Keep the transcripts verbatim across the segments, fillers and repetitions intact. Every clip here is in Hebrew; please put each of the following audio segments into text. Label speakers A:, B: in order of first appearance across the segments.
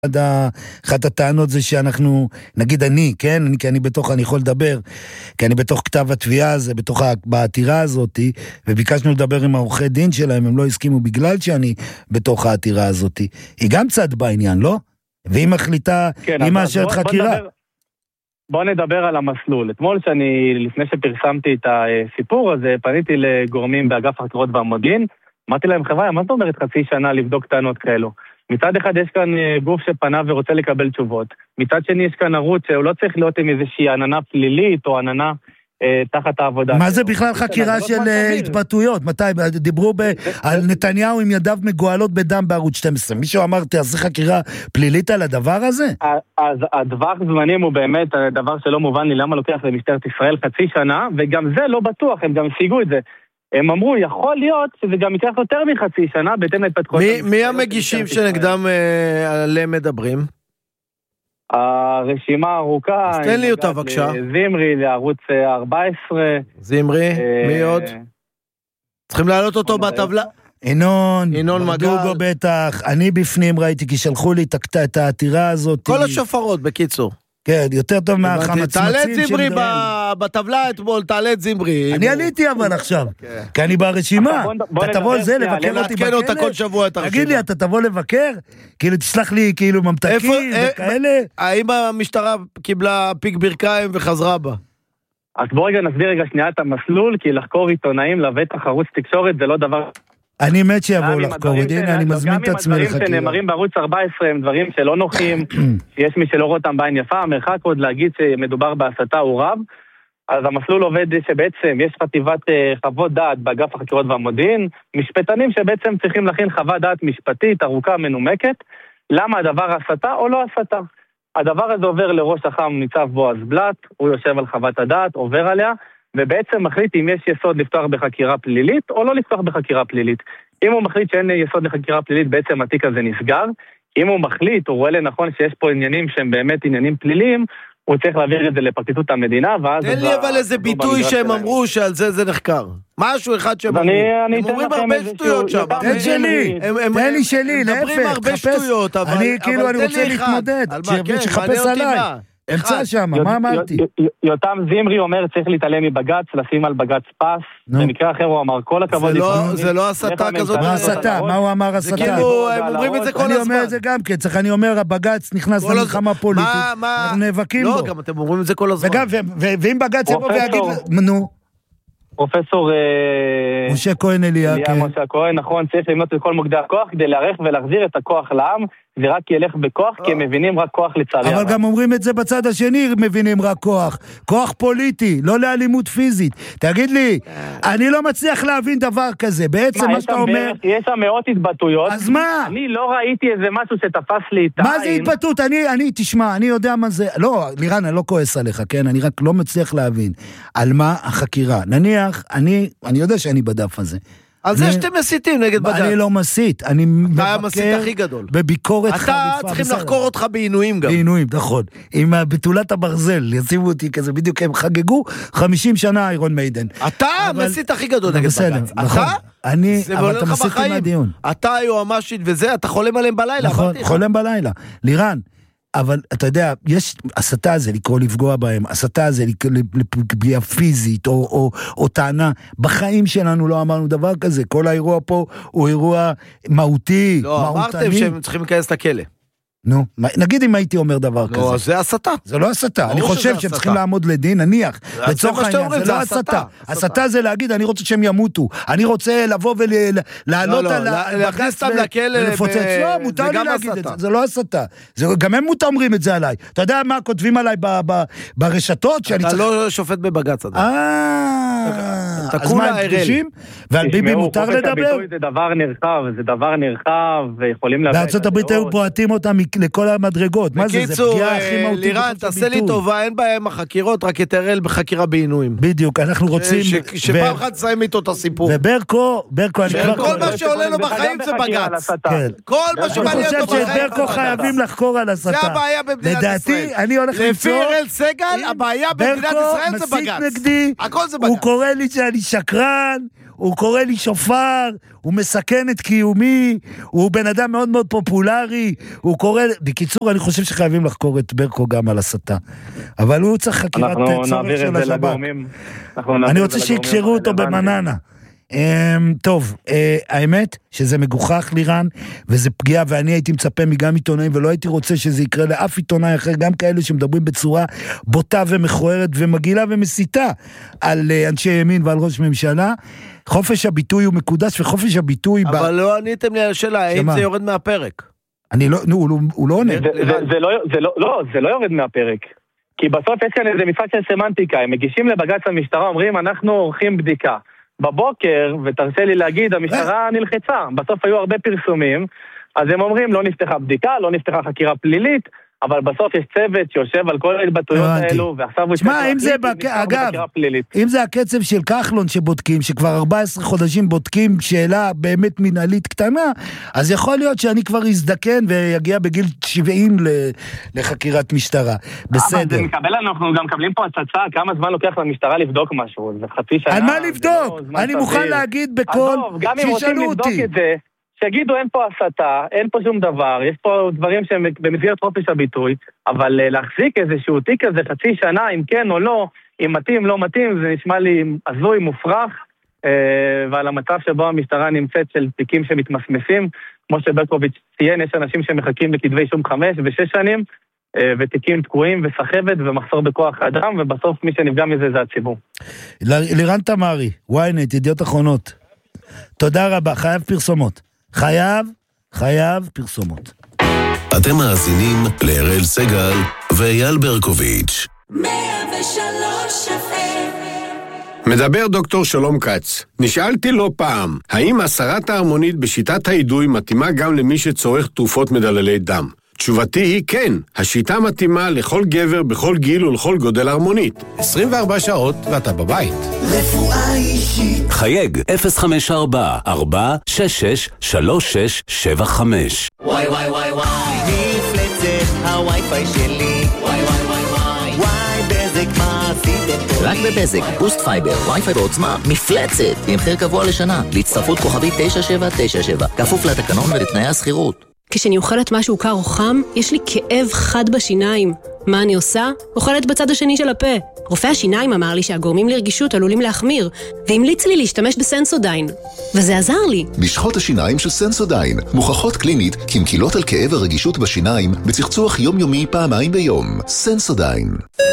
A: אחת הטענות זה שאנחנו, נגיד אני, כן, אני, כי אני בתוך, אני יכול לדבר, כי אני בתוך כתב התביעה הזה, בתוך העתירה הזאת, וביקשנו לדבר עם העורכי דין שלהם, הם לא הסכימו בגלל שאני בתוך העתירה הזאת. היא גם צד בעניין, לא? והיא מחליטה,
B: כן,
A: היא מאשרת חקירה.
B: בוא, בוא נדבר על המסלול. אתמול שאני, לפני שפרסמתי את הסיפור הזה, פניתי לגורמים באגף החקירות והמודיעין, אמרתי להם, חבר'ה, מה זאת אומרת חצי שנה לבדוק טענות כאלו? מצד אחד יש כאן גוף שפנה ורוצה לקבל תשובות. מצד שני יש כאן ערוץ שהוא לא צריך להיות עם איזושהי עננה פלילית או עננה אה, תחת העבודה.
A: מה זה בכלל חקירה של התבטאויות? מתי? דיברו ב... על נתניהו עם ידיו מגואלות בדם בערוץ שתים עשרה. מישהו אמר, תעשה חקירה פלילית על הדבר הזה?
B: אז הדבר זמנים הוא באמת דבר שלא מובן לי למה לוקח למשטרת ישראל חצי שנה, וגם זה לא בטוח, הם גם השיגו את זה. הם אמרו, יכול להיות שזה גם ייקח יותר מחצי שנה, בהתאם להתפתחות.
C: מי המגישים שנגדם עליהם מדברים?
B: הרשימה הארוכה.
C: אז תן לי אותה, בבקשה.
B: זמרי, לערוץ ארבע עשרה.
C: זמרי, מי עוד? צריכים להעלות אותו בטבלה.
A: אינון,
C: אינון מגל.
A: דוגו בטח, אני בפנים ראיתי, כי שלחו לי את העתירה הזאת.
C: כל השופרות, בקיצור.
A: כן, יותר טוב מהחמצמצים.
C: תעלה את זמרי בטבלה אתמול, תעלה את זמרי.
A: אני עליתי אבל עכשיו, כי אני ברשימה. אתה תבוא על זה, לבקר אותי בכלא? תגיד לי, אתה תבוא לבקר? כאילו, תשלח לי כאילו ממתקים וכאלה?
C: האם המשטרה קיבלה פיק ברכיים וחזרה בה?
B: אז בוא רגע נסביר רגע שנייה את המסלול, כי לחקור עיתונאים לבטח ערוץ תקשורת זה לא דבר...
A: אני מת שיבואו לחקור, הנה אני מזמין את עצמי לחקירה.
B: גם אם הדברים שנאמרים בערוץ ארבע עשרה הם דברים שלא נוחים, שיש מי שלא רואה אותם בעין יפה, המרחק עוד להגיד שמדובר בהסתה הוא רב, אז המסלול עובד שבעצם יש חטיבת חוות דעת באגף החקירות והמודיעין, משפטנים שבעצם צריכים להכין חוות דעת משפטית ארוכה מנומקת, למה הדבר הסתה או לא הסתה. הדבר הזה עובר לראש אח"ם ניצב בועז בלט, הוא יושב על חוות הדעת, עובר עליה, ובעצם מחליט אם יש יסוד לפתוח בחקירה פלילית או לא לפתוח בחקירה פלילית. אם הוא מחליט שאין יסוד לחקירה פלילית, בעצם התיק הזה נסגר. אם הוא מחליט, הוא רואה לנכון שיש פה עניינים שהם באמת עניינים פליליים, הוא צריך להעביר את זה לפרקליטות המדינה, ואז...
C: תן לי אבל איזה ביטוי שהם אמרו שעל זה זה נחקר. משהו אחד שהם אמרו. הם אומרים הרבה שטויות שם.
A: תן שלי, תן לי שלי, להפך.
C: הם מדברים הרבה שטויות, אבל...
A: אני כאילו, אני רוצה להתמודד. שחפש עליי. אמצע שם, מה אמרתי?
B: יותם זמרי אומר צריך להתעלם מבגץ, לשים על בגץ פס, במקרה אחר הוא אמר כל הכבוד.
C: זה לא הסתה כזאת.
A: מה הסתה? מה הוא אמר הסתה?
C: זה כאילו, הם אומרים את זה כל הזמן.
A: אני אומר את זה גם כן, צריך אני אומר, הבגץ נכנס למלחמה פוליטית, אנחנו נאבקים בו.
C: לא, גם אתם אומרים את זה כל הזמן.
A: ואם בגץ יבוא ויגיד, נו.
B: פרופסור
A: משה כהן אליה, כן.
B: משה כהן, נכון, צריך למנות את כל מוקדי הכוח כדי לערך ולהחזיר את הכוח לעם, זה רק ילך בכוח, כי הם מבינים רק כוח לצערי.
A: אבל גם אומרים את זה בצד השני, מבינים רק כוח. כוח פוליטי, לא לאלימות פיזית. תגיד לי, אני לא מצליח להבין דבר כזה. בעצם מה שאתה אומר...
B: יש שם מאות התבטאויות.
A: אז מה?
B: אני לא ראיתי איזה משהו שתפס לי את העין.
A: מה זה התבטאות? אני, אני, תשמע, אני יודע מה זה... לא, לירן, אני לא כועס עליך, כן? אני רק לא מצליח להבין. על מה החקירה. נניח, אני, אני יודע שאני בדף הזה.
C: על זה שאתם מסיתים נגד בג"ץ.
A: אני לא מסית, אני
C: אתה המסית הכי גדול.
A: בביקורת חריפה.
C: אתה צריכים לחקור אותך בעינויים גם.
A: בעינויים, נכון. עם בתולת הברזל, ישימו אותי כזה, בדיוק הם חגגו חמישים שנה איירון מיידן.
C: אתה המסית הכי גדול נגד בג"ץ.
A: אתה? אני, אבל אתה מסית מהדיון.
C: אתה היועמ"שית וזה, אתה חולם עליהם בלילה.
A: נכון, חולם בלילה. לירן, אבל אתה יודע, יש הסתה הזה לקרוא לפגוע בהם, הסתה הזה לפגיעה פיזית או, או, או טענה, בחיים שלנו לא אמרנו דבר כזה, כל האירוע פה הוא אירוע מהותי,
C: לא,
A: מהותני.
C: אמרתם שהם צריכים להיכנס לכלא.
A: נו, נגיד אם הייתי אומר דבר כזה.
C: לא, זה הסתה.
A: זה לא הסתה, אני חושב שהם צריכים לעמוד לדין, נניח, לצורך העניין, זה לא הסתה. הסתה זה להגיד, אני רוצה שהם ימותו, אני רוצה לבוא ולעלות על
C: להכניס אותם לכלא
A: ולפוצץ, לא, מותר לי להגיד את זה, זה לא הסתה. גם הם מותר אומרים את זה עליי. אתה יודע מה כותבים עליי ברשתות?
C: אתה לא שופט בבג"ץ.
A: אה, אז מה הם קדושים? ועל ביבי מותר לדבר?
B: זה דבר נרחב, זה דבר נרחב, ויכולים להביא...
A: בארצות הברית היו פועטים אותם לכל המדרגות. מה זה? זה פגיעה הכי מהותית.
C: לירן, תעשה לי טובה, אין בעיה עם החקירות, רק יתרל בחקירה בעינויים.
A: בדיוק, אנחנו רוצים...
C: שפעם אחת תסיים איתו את הסיפור.
A: וברקו, ברקו...
C: כל מה שעולה לו בחיים זה בג"ץ. כל מה שמעניין אותו בחיים
A: אני חושב שברקו חייבים לחקור על הסתה.
C: זה הבעיה במדינת ישראל.
A: לדעתי, אני הולך למצוא...
C: לפי אראל סגל, הבעיה במדינת ישראל זה בג"ץ.
A: ברקו מסית נגדי, הוא קורא לי שאני שקרן, הוא קורא לי שופר, הוא מסכן את קיומי, הוא בן אדם מאוד מאוד פופולרי, הוא קורא... בקיצור, אני חושב שחייבים לחקור את ברקו גם על הסתה. אבל הוא צריך חקירת צורך של השב"כ. אני רוצה שיקשרו אותו במננה. טוב, האמת שזה מגוחך לירן, וזה פגיעה, ואני הייתי מצפה מגם עיתונאים, ולא הייתי רוצה שזה יקרה לאף עיתונאי אחר, גם כאלה שמדברים בצורה בוטה ומכוערת ומגעילה ומסיתה על אנשי ימין ועל ראש ממשלה. חופש הביטוי הוא מקודש, וחופש הביטוי...
C: אבל לא עניתם לי על השאלה, האם זה יורד מהפרק?
A: אני לא, הוא לא עונה.
B: זה לא יורד מהפרק. כי בסוף יש כאן איזה משחק של סמנטיקה, הם מגישים לבג"ץ המשטרה, אומרים אנחנו עורכים בדיקה. בבוקר, ותרשה לי להגיד, המשטרה נלחצה. בסוף היו הרבה פרסומים, אז הם אומרים, לא נפתחה בדיקה, לא נפתחה חקירה פלילית, אבל בסוף יש צוות שיושב על כל ההתבטאויות האלו, ועכשיו הוא
A: שמה, אם זה, אגב, אם זה הקצב של כחלון שבודקים, שכבר ארבעה עשר חודשים בודקים שאלה באמת מנהלית קטנה, אז יכול להיות שאני כבר אזדקן ויגיע בגיל שבעים לחקירת משטרה. בסדר.
B: אנחנו גם מקבלים פה הצצה, כמה זמן לוקח למשטרה לבדוק משהו, זה חצי שנה.
A: על מה לבדוק? אני מוכן להגיד בכל, שישאלו אותי.
B: שיגידו אין פה הסתה, אין פה שום דבר, יש פה דברים שהם במסגרת חופש הביטוי, אבל להחזיק איזשהו תיק כזה חצי שנה, אם כן או לא, אם מתאים, לא מתאים, זה נשמע לי הזוי, מופרך, ועל המצב שבו המשטרה נמצאת של תיקים שמתמסמסים, כמו שברקוביץ' ציין, יש אנשים שמחכים לכתבי שום חמש ושש שנים, ותיקים תקועים וסחבת ומחסור בכוח אדם, ובסוף מי שנפגע מזה זה הציבור.
A: לירן תמרי, וויינט, ידיעות אחרונות. תודה רבה, חייב פרסומות. חייב, חייב פרסומות.
D: אתם מאזינים להראל סגל ואייל ברקוביץ'.
E: מאה ושלוש אף אם.
F: מדבר דוקטור שלום כץ. נשאלתי לא פעם, האם הסרת ההרמונית בשיטת האידוי מתאימה גם למי שצורך תרופות מדללי דם? תשובתי היא כן, השיטה מתאימה לכל גבר בכל גיל ולכל גודל הרמונית. עשרים וארבע שעות ואתה בבית.
E: רפואה אישית.
D: חייג אפס חמש ארבע ארבע שש שש שלוש שש שבע חמש.
G: וואי וואי וואי וואי נפלצת הווי-פיי שלי. וואי וואי וואי וואי וואי בזק מה עשיתם פה?
H: רק בבזק, בוסט פייבר, וי-פיי בעוצמה, מפלצת, במחיר קבוע לשנה, להצטרפות כוכבית תשע שבע תשע שבע, כפוף לתקנון ולתנאי הסחירות.
I: כשאני אוכלת משהו קר או חם, יש לי כאב חד בשיניים. מה אני עושה? אוכלת בצד השני של הפה. רופא השיניים אמר לי שהגורמים לרגישות עלולים להחמיר, והמליץ לי להשתמש בסנסודיין. וזה עזר לי.
J: משחות השיניים של סנסודיין מוכחות קלינית כמקילות על כאב הרגישות בשיניים בצחצוח יומיומי פעמיים ביום. סנסודיין.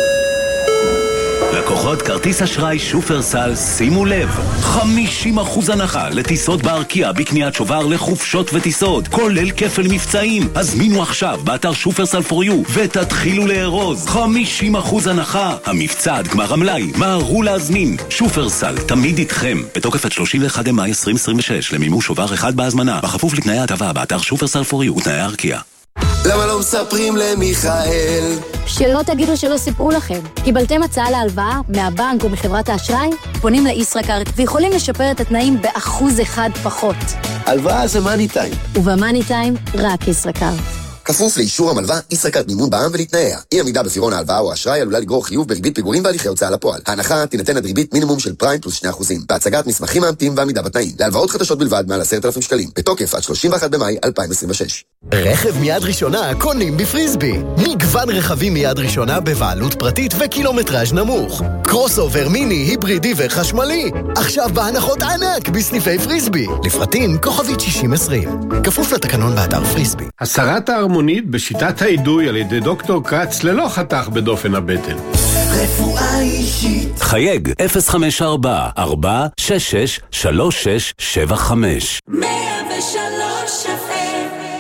D: לקוחות כרטיס אשראי שופרסל, שימו לב, חמישים אחוז הנחה לטיסות בארקיע בקניית שובר לחופשות וטיסות, כולל כפל מבצעים. הזמינו עכשיו באתר שופרסל פור יו ותתחילו לארוז. חמישים אחוז הנחה. המבצע עד גמר המלאי, מהרו להזמין. שופרסל, תמיד איתכם. בתוקף עד שלושים ואחד במאי עשרים עשרים ושש למימוש שובר אחד בהזמנה, בכפוף לתנאי ההטבה באתר שופרסל פור יו ותנאי הארקיע.
E: למה לא מספרים למיכאל?
K: שלא תגידו שלא סיפרו לכם. קיבלתם הצעה להלוואה מהבנק או מחברת האשראי? פונים לישראכרט ויכולים לשפר את התנאים באחוז אחד פחות.
E: הלוואה זה מאני טיים.
K: ובמאני טיים רק ישראכרט.
E: כפוף לאישור המלווה, ישראכרט מימון בע"מ ולתנאיה. אי עמידה בפירעון ההלוואה או האשראי עלולה לגרור חיוב בריבית פיגורים והליכי הוצאה לפועל. ההנחה תינתן עד ריבית מינימום של פריים פלוס שני אחוזים. בהצגת מסמכים מאמתים ועמידה בתנאים. להלוואות חדשות בלבד מעל עשרת אלפים שקלים. בתוקף עד שלושים ואחד במאי אלפיים עשרים ושש.
L: רכב מיד ראשונה קונים בפריסבי. מגוון רכבים מיד ראשונה בבעלות פרטית וקילומטראז' נמוך. קרוס אובר מיני, היברידי וחשמלי. עכשיו בהנחות ענק בסניפי פריסבי. לפרטים כוכבית שישים עשרים. כפוף לתקנון באתר פריסבי.
F: הסרת ההרמונית בשיטת האידוי על ידי דוקטור כץ ללא חתך בדופן הבטן.
E: רפואה אישית.
D: חייג אפס חמש ארבע ארבע שש שש שלוש שש שבע חמש.
E: מאה ושלוש אף אם.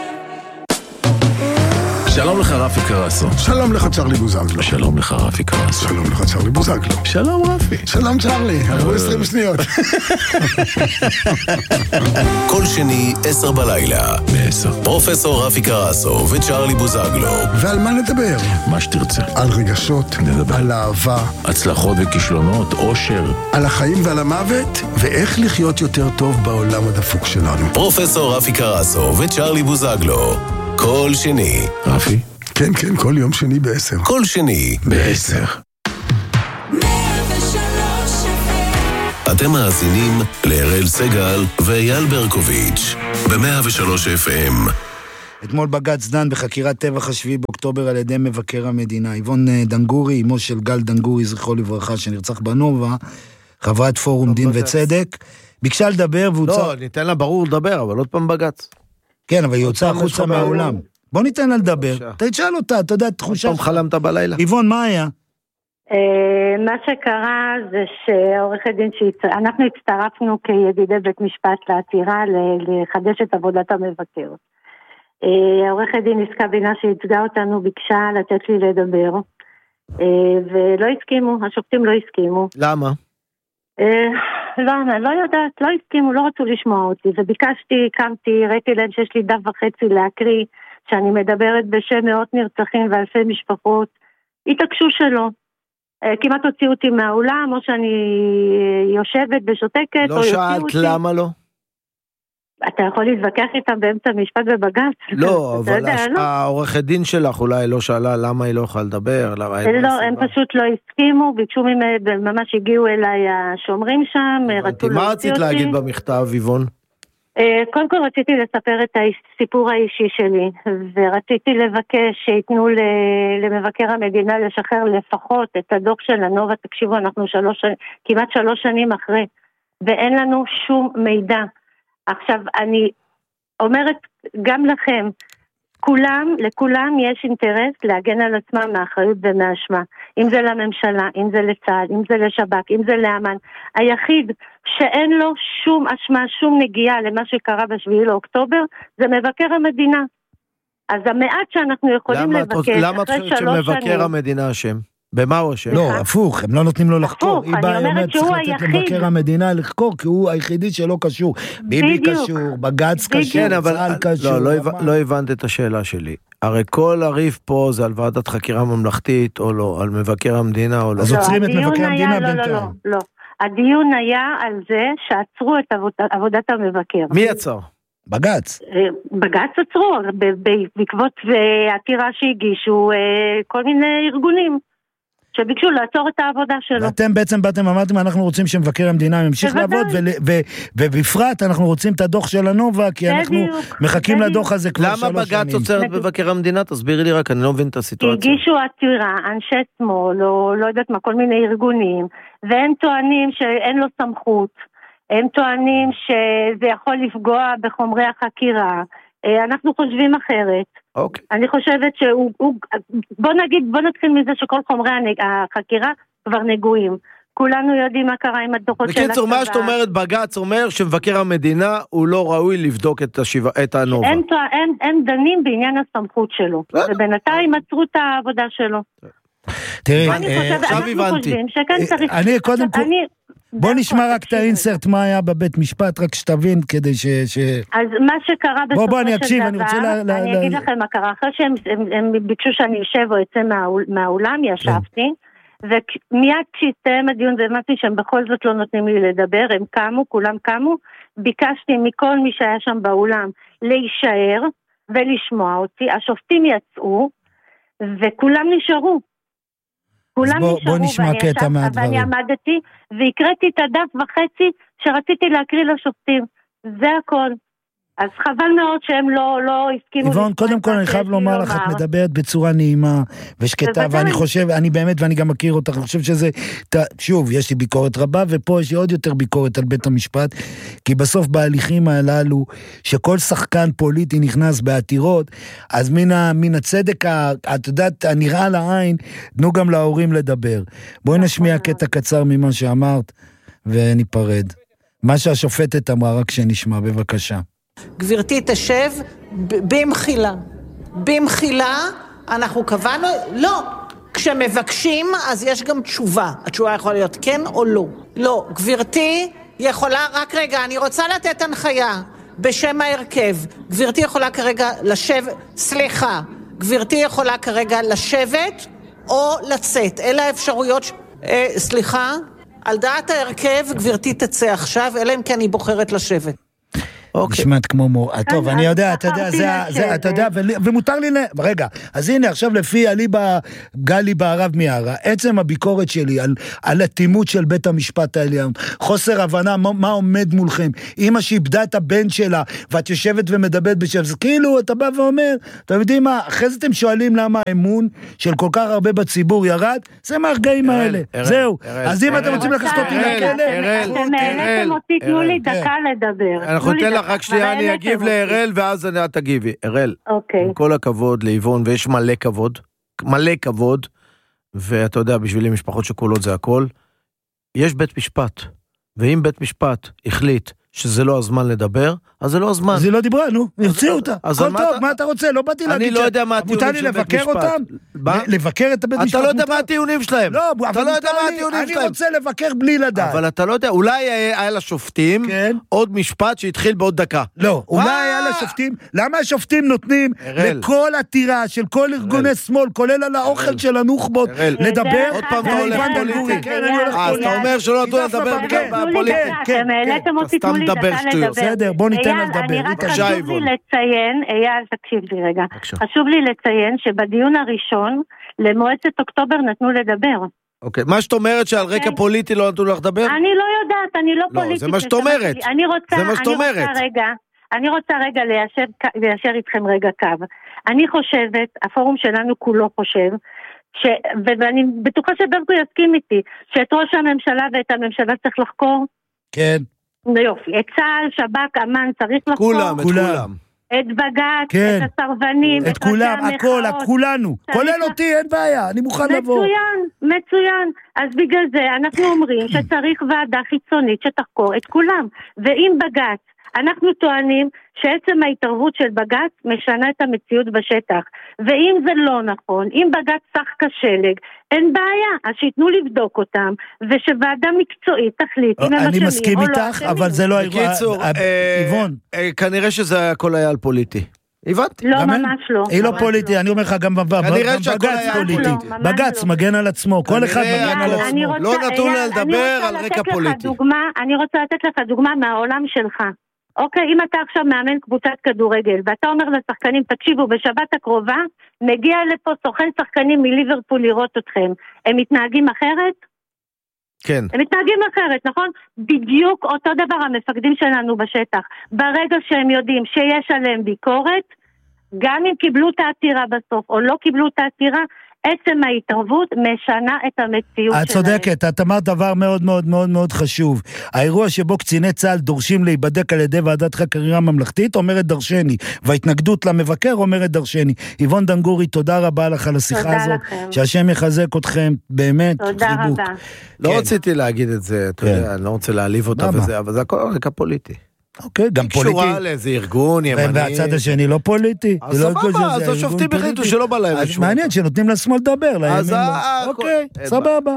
M: שלום לך רפי קרסו.
N: שלום לך צ'רלי בוזגלו.
M: שלום לך רפי קרסו.
N: שלום לך צ'רלי בוזגלו.
M: שלום רפי.
N: שלום צ'רלי, עברו עשרים שניות.
D: כל שני עשר בלילה.
M: בעשר.
D: פרופסור רפי קרסו וצ'רלי בוזגלו.
N: ועל מה נדבר?
M: מה שתרצה.
N: על רגשות,
M: נדבר.
N: על אהבה,
M: הצלחות וכישלונות, אושר.
N: על החיים ועל המוות, ואיך לחיות יותר טוב בעולם הדפוק שלנו.
D: פרופסור רפי קרסו וצ'רלי בוזגלו. כל שני.
M: רפי?
N: כן, כן, כל יום שני בעשר.
D: כל שני.
M: בעשר.
O: אתם מאזינים להראל סגל ואייל ברקוביץ' ב-מאה ושלוש אף אם.
A: אתמול בג"ץ דן בחקירת טבח השביעי באוקטובר על ידי מבקר המדינה. איבון דנגורי, אמו של גל דנגורי, זכרו לברכה, שנרצח בנובה, חברת פורום דין וצדק, ביקשה לדבר והוצא...
C: לא, ניתן לה ברור לדבר, אבל עוד פעם בג"ץ.
A: כן, אבל היא הוצאה החוצה מהעולם. בוא ניתן לה לדבר. תשאל אותה, אתה יודע, תחושה...
C: עוד פעם חלמת בלילה.
A: איבון, מה היה?
P: מה שקרה זה שעורכת דין שאנחנו הצטרפנו כידידי בית משפט לעתירה לחדש את עבודת המבקר. העורכת דין עסקה בינה שהצגה אותנו ביקשה לתת לי לדבר, ולא הסכימו, השופטים לא הסכימו.
C: למה?
P: לא, לא יודעת, לא הסכימו, לא רצו לשמוע אותי, וביקשתי, קמתי, ראיתי להם שיש לי דף וחצי להקריא, שאני מדברת בשם מאות נרצחים ואלפי משפחות, התעקשו שלא. כמעט הוציאו אותי מהאולם, או שאני יושבת ושותקת.
C: לא שאלת למה לא?
P: אתה יכול להתווכח איתם באמצע המשפט בבג"ץ.
C: לא, אבל העורכת דין שלך אולי לא שאלה למה היא לא יכולה לדבר.
P: לא, הם פשוט לא הסכימו, ביקשו ממנו, ממש הגיעו אליי השומרים שם, רצו להוציא אותי.
C: מה רצית להגיד במכתב, איבון?
P: קודם כל רציתי לספר את הסיפור האישי שלי, ורציתי לבקש שיתנו למבקר המדינה לשחרר לפחות את הדוח של הנובה. תקשיבו, אנחנו שלוש, כמעט שלוש שנים אחרי, ואין לנו שום מידע. עכשיו, אני אומרת גם לכם, כולם, לכולם יש אינטרס להגן על עצמם מהאחריות ומהאשמה. אם זה לממשלה, אם זה לצה"ל, אם זה לשב"כ, אם זה לאמן. היחיד שאין לו שום אשמה, שום נגיעה למה שקרה בשביעי לאוקטובר, זה מבקר המדינה. אז המעט שאנחנו יכולים לבקר,
C: למה את חושבת שמבקר המדינה אשם? במה הוא אשם?
A: לא, הפוך, הם לא נותנים לו לחקור.
P: הפוך, אני אומרת שהוא היחיד.
A: צריך לתת למבקר המדינה לחקור, כי הוא היחידי שלא קשור. ביבי קשור, בג"ץ קשור, צה"ל קשור.
C: לא הבנת את השאלה שלי. הרי כל הריף פה זה על ועדת חקירה ממלכתית או לא, על מבקר המדינה או לא.
A: אז עוצרים את מבקר המדינה בינתיים.
P: לא, לא, לא. הדיון היה על זה שעצרו את עבודת המבקר.
C: מי עצר?
A: בג"ץ.
P: בג"ץ עצרו, בעקבות עתירה שהגישו כל מיני ארגונים. שביקשו לעצור את העבודה שלו.
A: ואתם בעצם באתם, אמרתם, אנחנו רוצים שמבקר המדינה ימשיך לעבוד, ובפרט אנחנו רוצים את הדוח של הנובה, כי אנחנו מחכים לדוח הזה כבר שלוש שנים.
C: למה בג"ץ עוצר את מבקר המדינה? תסבירי לי רק, אני לא מבין את הסיטואציה.
P: הגישו עתירה, אנשי שמאל, או לא יודעת מה, כל מיני ארגונים, והם טוענים שאין לו סמכות, הם טוענים שזה יכול לפגוע בחומרי החקירה, אנחנו חושבים אחרת.
C: אוקיי.
P: אני חושבת שהוא, הוא, בוא נגיד, בוא נתחיל מזה שכל חומרי החקירה כבר נגועים. כולנו יודעים מה קרה עם הדוחות של הצבא.
C: בקיצור, מה שאת אומרת, בג"ץ אומר שמבקר המדינה הוא לא ראוי לבדוק את, השיו... את הנובה.
P: הם, הם, הם דנים בעניין הסמכות שלו, ובינתיים עצרו את העבודה שלו.
A: תראי,
C: עכשיו הבנתי.
A: אני קודם כל... בוא נשמע רק את האינסרט מה היה בבית משפט, רק שתבין כדי ש...
P: אז מה שקרה בסופו של דבר, אני אגיד לכם מה קרה, אחרי שהם ביקשו שאני יושב או יצא מהאולם, ישבתי, ומיד כשהסתיים הדיון והבנתי שהם בכל זאת לא נותנים לי לדבר, הם קמו, כולם קמו, ביקשתי מכל מי שהיה שם באולם להישאר ולשמוע אותי, השופטים יצאו, וכולם נשארו. כולם
A: בוא, בוא נשמע קטע מהדברים.
P: ואני עמדתי והקראתי את הדף וחצי שרציתי להקריא לשופטים. זה הכל. אז חבל מאוד שהם לא, לא הסכימו...
A: איבון, קודם כל אני חייב לומר לך, את מדברת בצורה נעימה ושקטה, ואני חושב, אני באמת, ואני גם מכיר אותך, אני חושב שזה, שוב, יש לי ביקורת רבה, ופה יש לי עוד יותר ביקורת על בית המשפט, כי בסוף בהליכים הללו, שכל שחקן פוליטי נכנס בעתירות, אז מן, מן הצדק, את יודעת, הנראה לעין, תנו גם להורים לדבר. בואי נשמיע קטע קצר ממה שאמרת, וניפרד. מה שהשופטת אמרה, רק שנשמע, בבקשה.
Q: גברתי תשב במחילה. במחילה אנחנו קבענו, לא. כשמבקשים אז יש גם תשובה. התשובה יכולה להיות כן או לא. לא, גברתי יכולה, רק רגע, אני רוצה לתת הנחיה בשם ההרכב. גברתי יכולה כרגע לשבת, סליחה, גברתי יכולה כרגע לשבת או לצאת. אלה האפשרויות, אה, סליחה, על דעת ההרכב גברתי תצא עכשיו, אלא אם כן היא בוחרת לשבת.
A: נשמעת כמו מור... טוב, אני יודע, אתה יודע, זה, אתה יודע, ומותר לי... רגע, אז הנה, עכשיו לפי אליבא גלי בערב מיארה, עצם הביקורת שלי על התימות של בית המשפט העליון, חוסר הבנה מה עומד מולכם, אמא שאיבדה את הבן שלה, ואת יושבת ומדברת בשביל זה, כאילו, אתה בא ואומר, אתם יודעים מה, אחרי זה אתם שואלים למה האמון של כל כך הרבה בציבור ירד, זה מהרגעים האלה, זהו. אז אם אתם רוצים לקחת אותי לכלא...
P: אתם העליתם אותי, תנו לי דקה לדבר.
C: אנחנו ניתן לך רק שנייה, אני אגיב לארל, ואז אני תגיבי. ארל, עם כל הכבוד לאיבון, ויש מלא כבוד, מלא כבוד, ואתה יודע, בשבילי משפחות שכולות זה הכל, יש בית משפט, ואם בית משפט החליט שזה לא הזמן לדבר, אז זה לא הזמן.
A: אז היא לא דיברה, נו, הרציעו אותה. כל טוב, מה אתה רוצה? לא באתי להגיד
C: אני לא יודע מה הטיעונים של בית משפט.
A: מותר לי לבקר אותם? לבקר את הבית משפט?
C: אתה לא יודע מה הטיעונים שלהם.
A: לא, אתה לא יודע מה הטיעונים שלהם. אני רוצה לבקר בלי לדעת.
C: אבל אתה לא יודע, אולי היה לשופטים עוד משפט שהתחיל בעוד דקה.
A: לא, אולי היה לשופטים, למה השופטים נותנים לכל עתירה של כל ארגוני שמאל, כולל על האוכל של הנוח'בות, לדבר?
C: עוד פעם אתה הולך פוליטי. אז אתה אומר שלא נתנו לדבר
P: פוליטי.
C: מדבר שטויות.
A: בסדר, בוא ניתן לה לדבר.
P: אני רק חשוב לי לציין, אייל, תקשיב לי רגע, חשוב לי לציין שבדיון הראשון למועצת אוקטובר נתנו לדבר.
C: אוקיי, מה שאת אומרת שעל רקע פוליטי לא נתנו לך לדבר?
P: אני לא יודעת, אני לא פוליטית.
C: לא, זה מה שאת אומרת.
P: אני רוצה,
C: זה מה שאת אומרת.
P: אני רוצה רגע, אני רוצה רגע ליישר איתכם רגע קו. אני חושבת, הפורום שלנו כולו חושב, ש... ואני בטוחה שברקו יסכים איתי, שאת ראש הממשלה ואת הממשלה צריך לחקור.
A: כן.
P: יופי, את צה"ל, שב"כ, אמ"ן, צריך לחקור.
C: כולם, את כולם.
P: את בג"ץ,
A: כן.
P: את הסרבנים,
A: את כולם, הכל, כולנו. כולל אותי, אין בעיה, אני מוכן לבוא.
P: מצוין, מצוין. אז בגלל זה אנחנו אומרים שצריך ועדה חיצונית שתחקור את כולם. ואם בג"ץ, אנחנו טוענים שעצם ההתערבות של בג"ץ משנה את המציאות בשטח. ואם זה לא נכון, אם בג"ץ שח כשלג, אין בעיה, אז שיתנו לבדוק אותם, ושוועדה מקצועית תחליט אם הם אשמים או לא.
A: אני מסכים איתך, אבל זה לא...
C: בקיצור, איבון. כנראה שזה הכל היה על פוליטי. הבנת?
P: לא, ממש לא.
A: היא לא פוליטי, אני אומר לך גם בג"ץ פוליטי. בג"ץ מגן על עצמו, כל אחד מגן על עצמו.
C: לא נתון לדבר על רקע פוליטי.
P: אני רוצה לתת לך דוגמה מהעולם שלך. אוקיי, אם אתה עכשיו מאמן קבוצת כדורגל, ואתה אומר לשחקנים, תקשיבו, בשבת הקרובה, מגיע לפה סוכן שחקנים מליברפול לראות אתכם. הם מתנהגים אחרת?
C: כן.
P: הם מתנהגים אחרת, נכון? בדיוק אותו דבר המפקדים שלנו בשטח. ברגע שהם יודעים שיש עליהם ביקורת, גם אם קיבלו את העתירה בסוף, או לא קיבלו את העתירה, עצם ההתערבות משנה את המציאות שלהם.
A: את צודקת, את אמרת דבר מאוד מאוד מאוד מאוד חשוב. האירוע שבו קציני צה"ל דורשים להיבדק על ידי ועדת חקירה ממלכתית אומרת דרשני, וההתנגדות למבקר אומרת דרשני. איבון דנגורי, תודה רבה לך על השיחה הזאת. שהשם יחזק אתכם, באמת,
P: תודה
A: חיבוק.
P: רבה.
C: לא רציתי להגיד את זה, אתה יודע, אני לא רוצה להעליב אותה וזה, אבל זה הכל רקע פוליטי.
A: אוקיי, גם פוליטי.
C: קשורה לאיזה ארגון ימני.
A: והצד השני לא פוליטי.
C: אז סבבה, אז השופטים החליטו שלא בא להם.
A: אז מעניין שנותנים לשמאל לדבר.
C: אז
A: אוקיי, סבבה.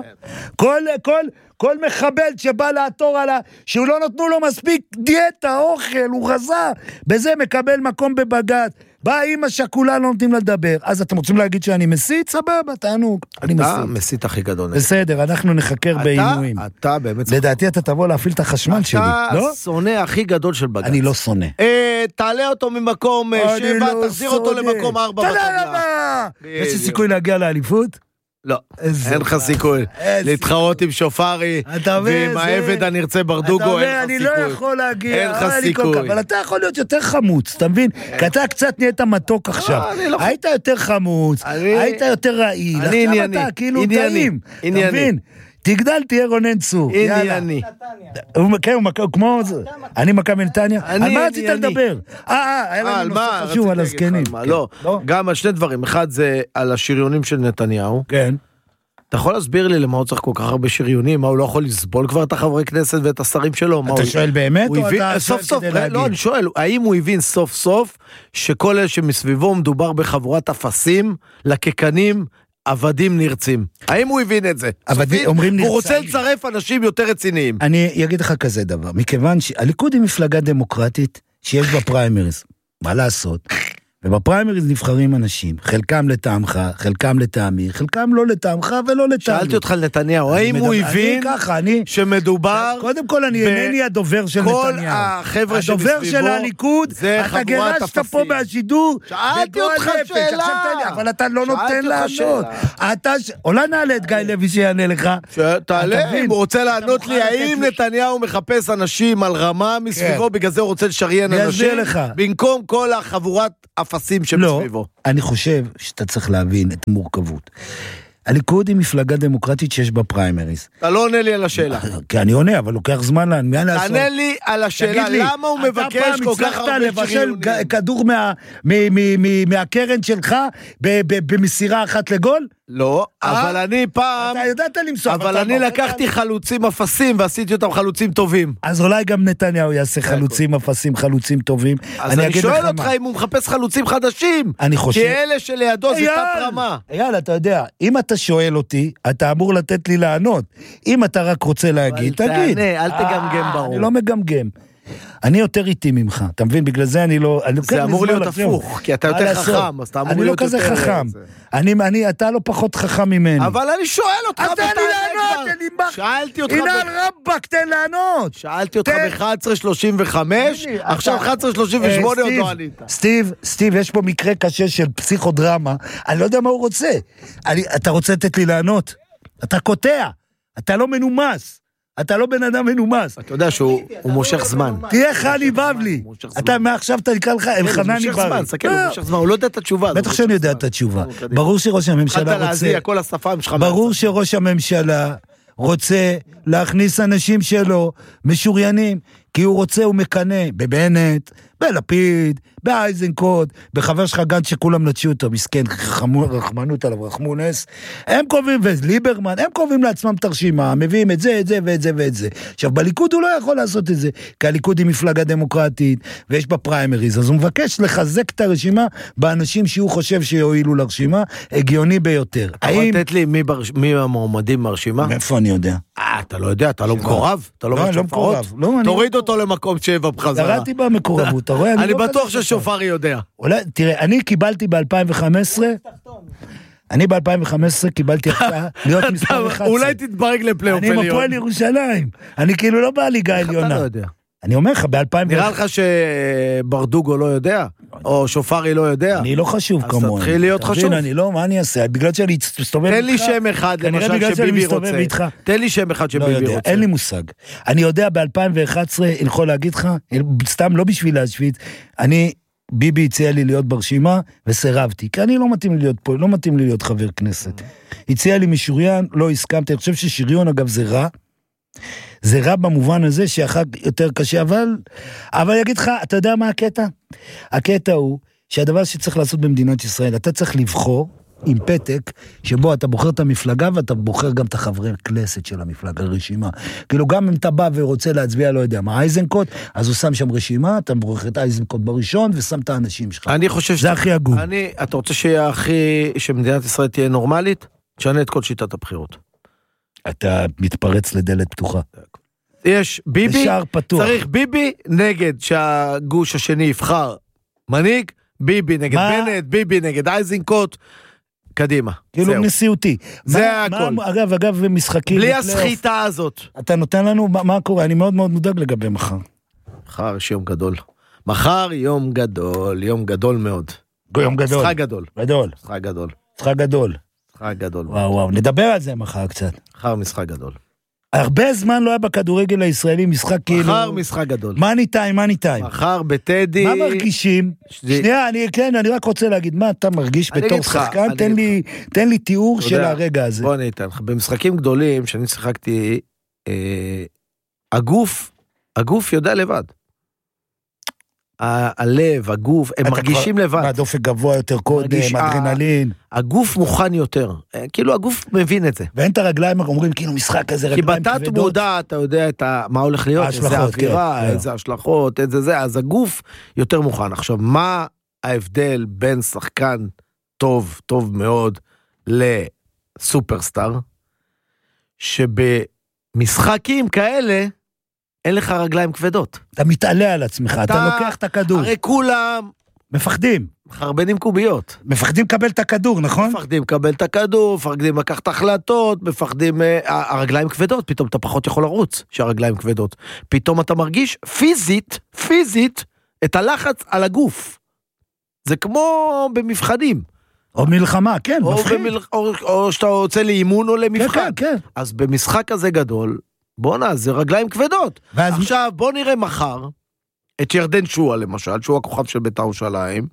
A: כל מחבל שבא לעתור עליו, שהוא לא נתנו לו מספיק דיאטה, אוכל, הוא חזר, בזה מקבל מקום בבג"ץ. באה אמא שכולה לא נותנים לדבר. אז אתם רוצים להגיד שאני מסית? סבבה, תענוג. אני מסית.
C: אתה מסית הכי גדול.
A: בסדר, אנחנו נחקר בעינויים.
C: אתה באמת...
A: לדעתי אתה תבוא להפעיל את החשמל שלי, לא?
C: אתה שונא הכי גדול של בג"ץ.
A: אני לא שונא.
C: תעלה אותו ממקום שבע, תחזיר אותו למקום ארבע.
A: תודה רבה! יש לי סיכוי להגיע לאליפות?
C: לא, אין לך סיכוי. להתחרות עם שופרי ועם העבד הנרצה ברדוגו, אין לך סיכוי.
A: אני לא יכול להגיע,
C: אין לך סיכוי.
A: אבל אתה יכול להיות יותר חמוץ, אתה מבין? כי אתה קצת נהיית מתוק עכשיו. היית יותר חמוץ, היית יותר רעיל. עכשיו אתה כאילו טעים. אתה מבין? תגדל, תהיה רונן צור.
C: ענייני.
A: כן, הוא כמו זה. אני מכבי נתניה. על מה רצית לדבר? אה, אה, היה לנו נושא חשוב על הזקנים.
C: לא, גם על שני דברים. אחד זה על השריונים של נתניהו.
A: כן.
C: אתה יכול להסביר לי למה הוא צריך כל כך הרבה שריונים? מה, הוא לא יכול לסבול כבר את החברי כנסת ואת השרים שלו?
A: אתה שואל באמת או אתה
C: שואל כדי להגיד? לא, אני שואל, האם הוא הבין סוף סוף שכל אלה שמסביבו מדובר בחבורת אפסים, לקקנים, עבדים נרצים. האם הוא הבין את זה?
A: עבדים, אומרים נרצאים.
C: הוא רוצה לצרף אנשים יותר רציניים.
A: אני אגיד לך כזה דבר, מכיוון שהליכוד היא מפלגה דמוקרטית שיש בה פריימריז. מה לעשות? ובפריימריז נבחרים אנשים, חלקם לטעמך, חלקם לטעמי, חלקם לא לטעמך ולא לטעמי.
C: שאלתי אותך לנתניהו, האם הוא הבין שמדובר...
A: קודם כל אני אינני הדובר של נתניהו.
C: כל החבר'ה שמסביבו...
A: הדובר של הליכוד, אתה גירשת פה מהשידור.
C: שאלתי אותך שאלה.
A: אבל אתה לא נותן לענות. אולי נעלה את גיא לוי שיענה לך.
C: תעלה, אם הוא רוצה לענות לי, האם נתניהו מחפש אנשים על רמה מסביבו, בגלל זה הוא רוצה לשריין אנשים, במקום כל החבורת אפסים שמסביבו.
A: לא, אני חושב שאתה צריך להבין את המורכבות. הליכוד היא מפלגה דמוקרטית שיש בה פריימריז.
C: אתה לא עונה לי על השאלה.
A: כי אני עונה, אבל לוקח זמן לעניין לעשות.
C: תענה לי על השאלה, למה הוא מבקש כל כך הרבה שריונים?
A: אתה פעם הצלחת לבשל כדור מהקרן שלך במסירה אחת לגול?
C: לא, אבל אני פעם...
A: אתה יודעת למסור.
C: אבל אני לקחתי חלוצים אפסים ועשיתי אותם חלוצים טובים.
A: אז אולי גם נתניהו יעשה חלוצים אפסים, חלוצים טובים.
C: אז אני שואל אותך אם הוא מחפש חלוצים חדשים.
A: אני חושב...
C: כי אלה שלידו זה תת רמה.
A: יאללה, אתה יודע, אם אתה שואל אותי, אתה אמור לתת לי לענות. אם אתה רק רוצה להגיד, תגיד.
C: אל תגמגם ברור.
A: אני לא מגמגם. אני יותר איטי ממך, אתה מבין? בגלל זה אני לא...
C: זה אמור להיות הפוך, כי אתה יותר חכם, אז אתה אמור להיות יותר...
A: אני לא כזה חכם. אני, אתה לא פחות חכם ממני.
C: אבל אני שואל אותך...
A: אז תן לי לענות, תן לי...
C: שאלתי אותך...
A: הנה על רבק, תן לענות.
C: שאלתי אותך ב-אחת עשרה שלושים וחמש, עכשיו אחת עשרה שלושים ושמונה עוד לא ענית.
A: סטיב, סטיב, יש פה מקרה קשה של פסיכודרמה, אני לא יודע מה הוא רוצה. אתה רוצה לתת לי לענות? אתה קוטע, אתה לא מנומס. אתה לא בן אדם מנומס.
C: אתה יודע שהוא מושך זמן.
A: תהיה חני בבלי. אתה מעכשיו אתה נקרא לך אלחנני בבלי.
C: הוא מושך זמן, סכן, הוא מושך זמן, הוא לא יודע את התשובה.
A: בטח שאני יודע את התשובה. ברור שראש הממשלה רוצה... ברור שראש הממשלה רוצה להכניס אנשים שלו משוריינים, כי הוא רוצה, הוא מקנה בבנט, בלפיד, באייזנקוט, בחבר שלך גנץ שכולם נטשו אותו, מסכן, רחמנות עליו, רחמונס, הם קובעים, וליברמן, הם קובעים לעצמם תרשימה, מביאים את זה, את זה ואת זה ואת זה. עכשיו, בליכוד הוא לא יכול לעשות את זה, כי הליכוד היא מפלגה דמוקרטית, ויש בה פריימריז, אז הוא מבקש לחזק את הרשימה, באנשים שהוא חושב שיועילו לרשימה, הגיוני ביותר.
C: אתה יכול לתת לי מי המועמדים מהרשימה?
A: מאיפה אני יודע?
C: אה, אתה לא יודע, אתה לא מקורב? אתה לא מקורב? תוריד אותו למקום שבע בחזרה.
A: קראתי במקורבות, אתה רואה?
C: אני בטוח ששופרי יודע.
A: תראה, אני קיבלתי ב-אלפיים וחמש עשרה, אני ב-אלפיים וחמש עשרה קיבלתי הצעה להיות מספר אחת עשרה.
C: אולי תתברג לפלייאוף עליון.
A: אני מפועל ירושלים. אני כאילו לא בליגה העליונה.
C: אתה לא יודע.
A: אני אומר לך, ב-אלפיים...
C: נראה לך שברדוגו לא יודע? או שופרי לא יודע?
A: אני לא חשוב כמוהו.
C: אז תתחיל להיות חשוב.
A: אני לא, מה אני אעשה? בגלל שאני מסתובב איתך...
C: תן לי שם אחד, למשל, שביבי רוצה. תן לי שם אחד שביבי רוצה.
A: אין לי מושג. אני יודע, ב-אלפיים ואחת עשרה, אני יכול להגיד לך, סתם לא בשביל להשוויץ, אני... ביבי הציע לי להיות ברשימה, וסירבתי, כי אני לא מתאים לי להיות פה, לא מתאים לי להיות חבר כנסת. הציע לי משוריין, לא הסכמתי, אני חושב ששריון, אגב, זה רע, זה רע במובן הזה שאחר יותר קשה, אבל, אבל אני אגיד לך, אתה יודע מה הקטע? הקטע הוא שהדבר שצריך לעשות במדינת ישראל, אתה צריך לבחור עם פתק, שבו אתה בוחר את המפלגה, ואתה בוחר גם את החברי כנסת של המפלגה, רשימה. כאילו גם אם אתה בא ורוצה להצביע, לא יודע מה, אייזנקוט, אז הוא שם שם רשימה, אתה בוחר את אייזנקוט בראשון, ושם את האנשים שלך.
C: אני חושב
A: זה הכי הגון.
C: אני, אתה רוצה שיהיה הכי, שמדינת ישראל תהיה נורמלית? תשנה את כל שיטת הבחירות.
A: אתה מתפרץ לדלת פתוחה.
C: יש ביבי,
A: פתוח.
C: צריך ביבי נגד שהגוש השני יבחר מנהיג, ביבי נגד מה? בנט, ביבי נגד אייזנקוט, קדימה.
A: כאילו נשיאותי.
C: זה הכל.
A: אגב, אגב, משחקים...
C: בלי הסחיטה הזאת.
A: אתה נותן לנו, מה קורה? אני מאוד מאוד מודאג לגבי מחר.
C: מחר יש יום גדול. מחר יום גדול, יום גדול מאוד.
A: יום גדול.
C: משחק גדול.
A: גדול.
C: משחק גדול.
A: משחק גדול.
C: משחק גדול.
A: וואו וואו, נדבר על זה מחר קצת.
C: מחר משחק גדול.
A: הרבה זמן לא היה בכדורגל הישראלי משחק כאילו...
C: מחר משחק גדול.
A: מה ניתיים, מה ניתיים?
C: מחר בטדי...
A: מה מרגישים? שנייה, אני, כן, אני רק רוצה להגיד, מה אתה מרגיש בתור שחקן? תן לי, תן לי תיאור של הרגע הזה.
C: בוא אני אתן לך. במשחקים גדולים שאני שיחקתי, אה, הגוף, הגוף יודע לבד. הלב, הגוף, הם מרגישים לבד.
A: הדופק גבוה יותר קודם, אדרנלין.
C: הגוף מוכן יותר. כאילו הגוף מבין את זה.
A: ואין את הרגליים, אומרים כאילו משחק כזה רגליים
C: כבדת כבדות. כי בתת מודע אתה יודע את מה הולך להיות, איזה אווירה, איזה השלכות, איזה זה, אז הגוף יותר מוכן. עכשיו, מה ההבדל בין שחקן טוב, טוב מאוד, לסופרסטאר, שבמשחקים כאלה, אין לך רגליים כבדות.
A: אתה מתעלה על עצמך, אתה, אתה לוקח את הכדור.
C: הרי כולם,
A: מפחדים.
C: מחרבנים קוביות.
A: מפחדים לקבל את הכדור, נכון?
C: מפחדים לקבל את הכדור, מפחדים לקחת החלטות, מפחדים... הרגליים כבדות, פתאום אתה פחות יכול לרוץ שהרגליים כבדות. פתאום אתה מרגיש פיזית, פיזית, את הלחץ על הגוף. זה כמו במבחנים.
A: או מלחמה, כן,
C: או
A: מפחיד.
C: במל... או, או שאתה רוצה לאימון או למבחן.
A: כן, כן, כן.
C: אז במשחק כזה גדול, בוא נה, זה רגליים כבדות. ואז... עכשיו בוא נראה מחר, את ירדן שועה למשל, שהוא הכוכב של בית"ר ירושלים.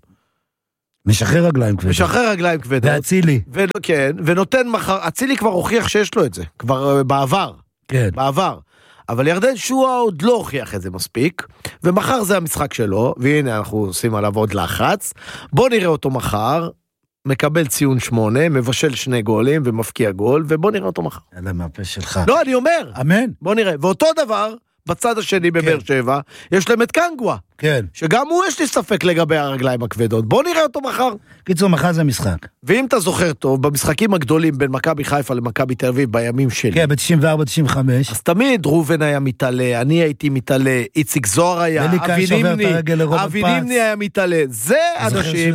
A: משחרר רגליים כבדות.
C: משחרר רגליים כבדות.
A: ואצילי.
C: ו... כן, ונותן מחר, אצילי כבר הוכיח שיש לו את זה, כבר בעבר.
A: כן.
C: בעבר. אבל ירדן שועה עוד לא הוכיח את זה מספיק, ומחר זה המשחק שלו, והנה אנחנו עושים עליו עוד לחץ. בוא נראה אותו מחר, מקבל ציון שמונה, מבשל שני גולים ומפקיע גול, ובוא נראה אותו מחר.
A: יאללה, מהפה שלך.
C: לא, אני אומר.
A: אמן.
C: בוא נראה. ואותו דבר, בצד השני בבאר שבע, יש להם את קנגווה.
A: כן.
C: שגם הוא יש לי ספק לגבי הרגליים הכבדות. בוא נראה אותו מחר.
A: קיצור, מחר זה משחק.
C: ואם אתה זוכר טוב, במשחקים הגדולים בין מכבי חיפה למכבי תל אביב בימים שלי.
A: כן, ב-תשעים וארבע תשעים וחמש.
C: אז תמיד רובן היה מתעלה, אני הייתי מתעלה, איציק זוהר היה, אבי נימני, אבי נימני היה מתעלה. זה אנשים...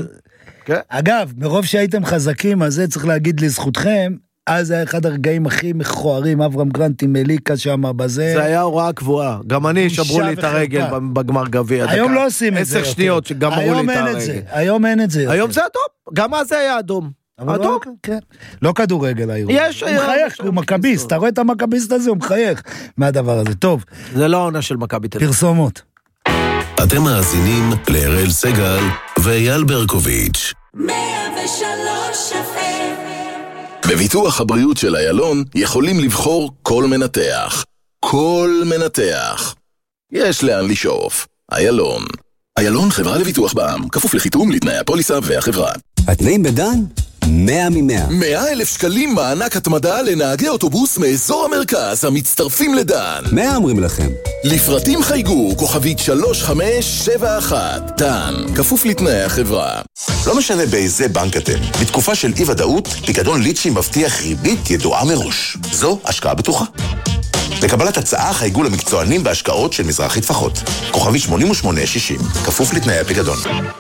A: אגב, מרוב שהייתם חזקים, אז זה צריך להגיד לזכותכם, אז היה אחד הרגעים הכי מכוערים, אברהם גרנט עם מליקה שם בזה.
C: זה היה הוראה קבועה. גם אני, שברו לי את הרגל בגמר גביע.
A: היום לא עושים את זה.
C: עשר שניות שגמרו לי את הרגל.
A: היום אין את זה.
C: היום זה אדום. גם אז זה היה אדום. אדום?
A: כן. לא כדורגל היום.
C: יש...
A: הוא מחייך, הוא מקביסט. אתה רואה את המקביסט הזה? הוא מחייך מהדבר הזה. טוב.
C: זה לא העונה של מכבי תל אביב.
A: פרסומות.
O: אתם מאזינים לאראל סגל ואייל ברקוביץ'.
R: מאה ושלוש אף אם.
O: בביטוח הבריאות של איילון יכולים לבחור כל מנתח. כל מנתח. יש לאן לשאוף. איילון. איילון חברה לביטוח בע"מ, כפוף לחיתום לתנאי הפוליסה והחברה.
S: התנאים בדן? מאה ממאה.
O: מאה אלף שקלים מענק התמדה לנהגי אוטובוס מאזור המרכז המצטרפים לדן.
S: מאה אומרים לכם.
O: לפרטים חייגו כוכבית שלוש חמש שבע אחת. דן, כפוף לתנאי החברה.
T: לא משנה באיזה בנק אתם. בתקופה של אי ודאות, פיקדון ליצ'י מבטיח ריבית ידועה מראש. זו השקעה בטוחה. לקבלת הצעה חייגו למקצוענים בהשקעות של מזרחי טפחות. כוכבית שמונים ושמונה שישים. כפוף לתנאי הפיקדון.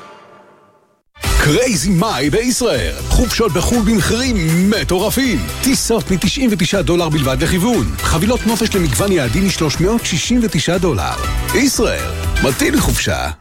U: קרייזי מאי בישראל. חופשות בחול במחירים מטורפים. טיסות מ-תשעים ותשעה דולר בלבד לכיוון. חבילות נופש למגוון יעדים מ-שלוש מאות שישים ותשעה דולר. ישראל, מתאים לחופשה.